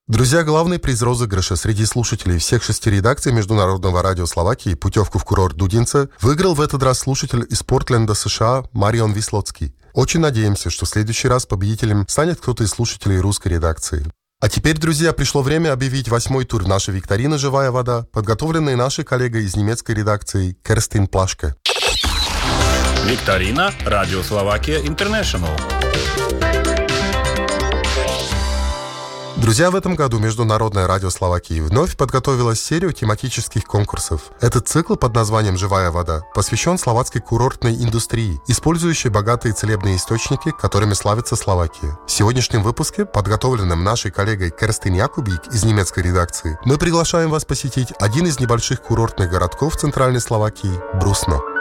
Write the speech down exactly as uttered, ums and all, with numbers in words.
Друзья, главный приз розыгрыша среди слушателей всех шести редакций Международного радио Словакии «Путевку в курорт Дудинце» выиграл в этот раз слушатель из Портленда, США Марион Вислоцкий. Очень надеемся, что в следующий раз победителем станет кто-то из слушателей русской редакции. А теперь, друзья, пришло время объявить восьмой тур нашей викторины «Живая вода», подготовленной нашей коллегой из немецкой редакции Керстин Плашке. Викторина «Радио Словакия Интернешнл». Друзья, в этом году Международное радио Словакии вновь подготовило серию тематических конкурсов. Этот цикл под названием «Живая вода» посвящен словацкой курортной индустрии, использующей богатые целебные источники, которыми славится Словакия. В сегодняшнем выпуске, подготовленном нашей коллегой Керстин Якубик из немецкой редакции, мы приглашаем вас посетить один из небольших курортных городков Центральной Словакии – Брусно.